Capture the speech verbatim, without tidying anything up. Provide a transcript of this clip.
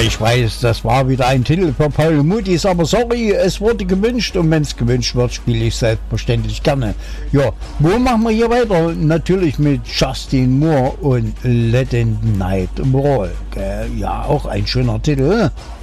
ich weiß, das war wieder ein Titel für Paul Mudis, aber sorry, es wurde gewünscht und wenn es gewünscht wird, spiele ich selbstverständlich gerne. Ja, wo machen wir hier weiter? Natürlich mit Justin Moore und Let the Night Roll. Ja, auch ein schöner Titel.